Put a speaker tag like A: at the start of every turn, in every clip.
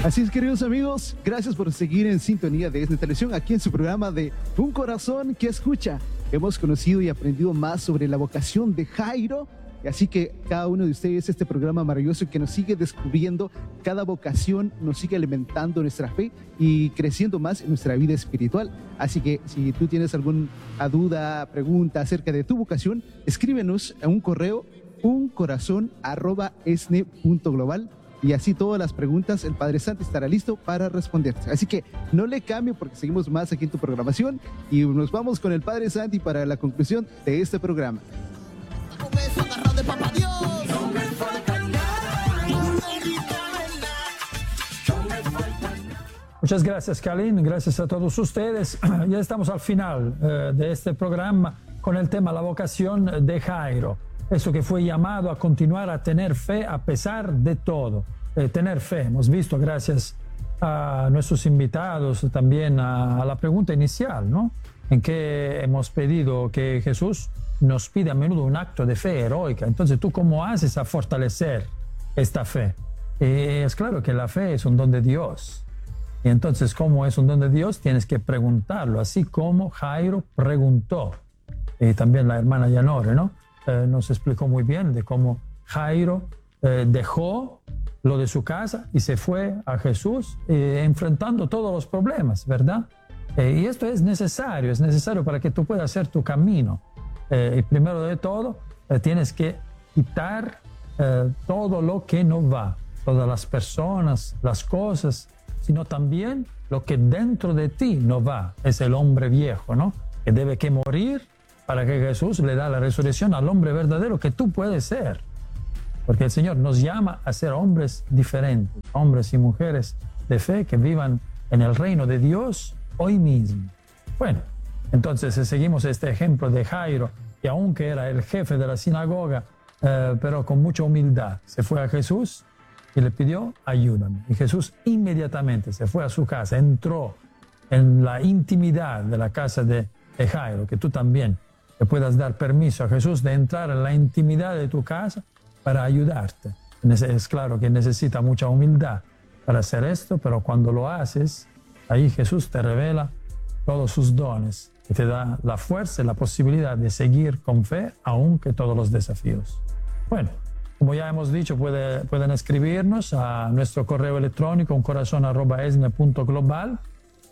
A: Así es, queridos amigos, gracias por seguir en sintonía de esta televisión, aquí en su programa de Un Corazón que Escucha. Hemos conocido y aprendido más sobre la vocación de Jairo, así que cada uno de ustedes, este programa maravilloso que nos sigue descubriendo cada vocación, nos sigue alimentando nuestra fe y creciendo más en nuestra vida espiritual. Así que si tú tienes alguna duda, pregunta acerca de tu vocación, escríbenos a un correo uncorazon@esne.global. Y así todas las preguntas, el Padre Santi estará listo para responderte. Así que no le cambie porque seguimos más aquí en tu programación y nos vamos con el Padre Santi para la conclusión de este programa.
B: Muchas gracias, Kalin. Gracias a todos ustedes. Ya estamos al final de este programa con el tema la vocación de Jairo. Eso que fue llamado a continuar a tener fe a pesar de todo. Tener fe, hemos visto gracias a nuestros invitados, también a la pregunta inicial, ¿no? En que hemos pedido que Jesús nos pide a menudo un acto de fe heroica. Entonces, ¿tú cómo haces a fortalecer esta fe? Es claro que la fe es un don de Dios. Y entonces, como es un don de Dios, tienes que preguntarlo, así como Jairo preguntó. Y también la hermana Yanore, ¿no? Nos explicó muy bien de cómo Jairo dejó lo de su casa y se fue a Jesús enfrentando todos los problemas, ¿verdad? Y esto es necesario para que tú puedas hacer tu camino. Y primero de todo, tienes que quitar todo lo que no va, todas las personas, las cosas, sino también lo que dentro de ti no va. Es el hombre viejo, ¿no? Que debe que morir para que Jesús le da la resurrección al hombre verdadero que tú puedes ser. Porque el Señor nos llama a ser hombres diferentes, hombres y mujeres de fe que vivan en el reino de Dios hoy mismo. Bueno, entonces seguimos este ejemplo de Jairo, que aunque era el jefe de la sinagoga, pero con mucha humildad, se fue a Jesús y le pidió, ayúdame. Y Jesús inmediatamente se fue a su casa, entró en la intimidad de la casa de Jairo, que tú también le puedas dar permiso a Jesús de entrar en la intimidad de tu casa para ayudarte. Es claro que necesita mucha humildad para hacer esto, pero cuando lo haces, ahí Jesús te revela todos sus dones y te da la fuerza y la posibilidad de seguir con fe, aunque todos los desafíos. Bueno, como ya hemos dicho, pueden escribirnos a nuestro correo electrónico uncorazon@esne.global.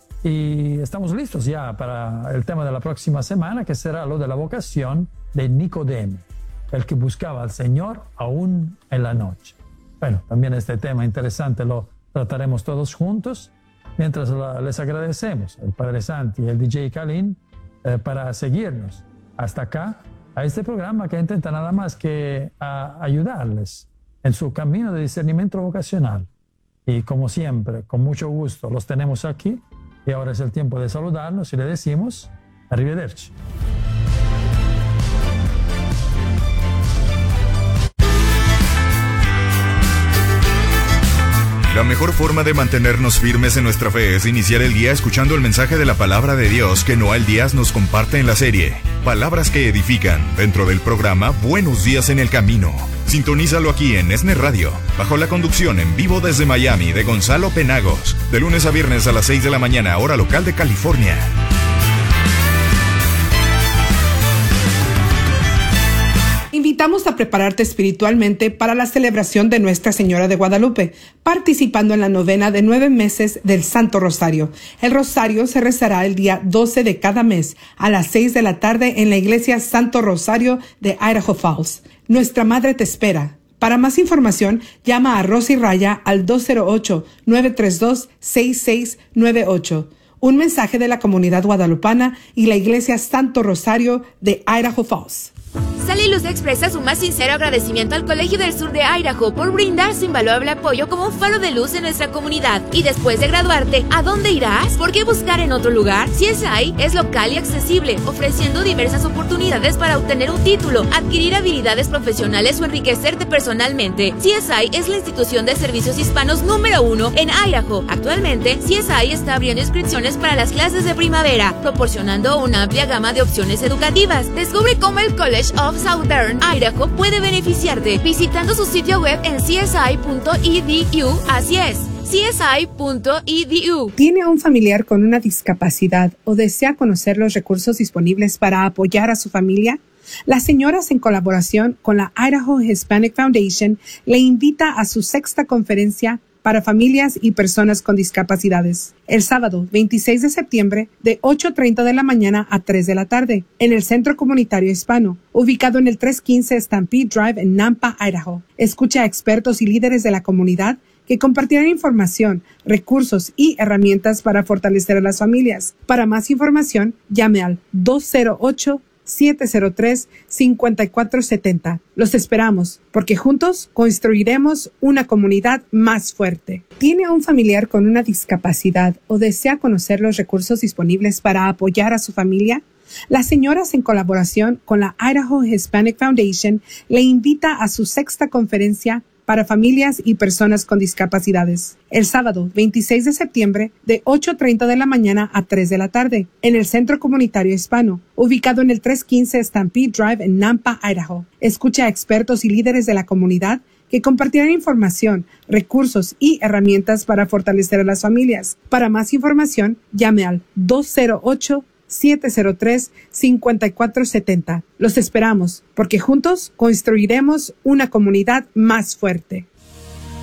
B: Y estamos listos ya para el tema de la próxima semana, que será lo de la vocación de Nicodemo, el que buscaba al Señor aún en la noche. Bueno, también este tema interesante lo trataremos todos juntos, mientras les agradecemos el Padre Santi y el DJ Kalin para seguirnos hasta acá, a este programa que intenta nada más que ayudarles en su camino de discernimiento vocacional. Y como siempre, con mucho gusto, los tenemos aquí. Y ahora es el tiempo de saludarnos y le decimos arrivederci.
C: La mejor forma de mantenernos firmes en nuestra fe es iniciar el día escuchando el mensaje de la palabra de Dios que Noel Díaz nos comparte en la serie Palabras que Edifican, dentro del programa Buenos Días en el Camino. Sintonízalo aquí en Esne Radio, bajo la conducción en vivo desde Miami de Gonzalo Penagos, de lunes a viernes a las 6 de la mañana, hora local de California.
D: Invitamos a prepararte espiritualmente para la celebración de Nuestra Señora de Guadalupe, participando en la novena de 9 meses del Santo Rosario. El Rosario se rezará el día 12 de cada mes a las 6 de la tarde en la iglesia Santo Rosario de Idaho Falls. Nuestra Madre te espera. Para más información, llama a Rosy Raya al 208-932-6698. Un mensaje de la comunidad guadalupana y la iglesia Santo Rosario de Idaho Falls.
E: Sal y Luz expresa su más sincero agradecimiento al Colegio del Sur de Idaho por brindar su invaluable apoyo como un faro de luz en nuestra comunidad. Y después de graduarte, ¿a dónde irás? ¿Por qué buscar en otro lugar? CSI es local y accesible, ofreciendo diversas oportunidades para obtener un título, adquirir habilidades profesionales o enriquecerte personalmente. CSI es la institución de servicios hispanos número 1 en Idaho. Actualmente, CSI está abriendo inscripciones para las clases de primavera, proporcionando una amplia gama de opciones educativas. Descubre cómo el College of Southern Idaho puede beneficiarte visitando su sitio web en csi.edu. Así es, csi.edu.
D: ¿Tiene un familiar con una discapacidad o desea conocer los recursos disponibles para apoyar a su familia? Las señoras, en colaboración con la Idaho Hispanic Foundation, le invita a su 6ª conferencia para familias y personas con discapacidades, el sábado 26 de septiembre de 8:30 de la mañana a 3 de la tarde, en el Centro Comunitario Hispano, ubicado en el 315 Stampede Drive en Nampa, Idaho. Escucha a expertos y líderes de la comunidad que compartirán información, recursos y herramientas para fortalecer a las familias. Para más información, llame al 208-703-5470. Los esperamos, porque juntos construiremos una comunidad más fuerte. ¿Tiene un familiar con una discapacidad o desea conocer los recursos disponibles para apoyar a su familia? Las señoras, en colaboración con la Idaho Hispanic Foundation, le invita a su 6ª conferencia para familias y personas con discapacidades, el sábado 26 de septiembre de 8:30 de la mañana a 3 de la tarde, en el Centro Comunitario Hispano, ubicado en el 315 Stampede Drive en Nampa, Idaho. Escucha a expertos y líderes de la comunidad que compartirán información, recursos y herramientas para fortalecer a las familias. Para más información, llame al 208-703-5470. Los esperamos, porque juntos construiremos una comunidad más fuerte.